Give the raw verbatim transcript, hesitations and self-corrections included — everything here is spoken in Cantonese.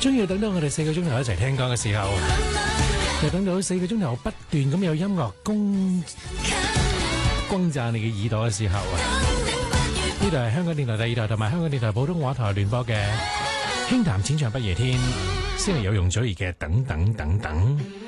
終於等到我哋四個鐘頭一齊聽歌嘅時候，又等到四個鐘頭不斷咁有音樂攻轟炸你嘅耳朵嘅時候啊！呢度係香港電台第二台同埋香港電台普通話台聯播嘅輕談淺唱不夜天，先嚟有容祖兒嘅等等等等。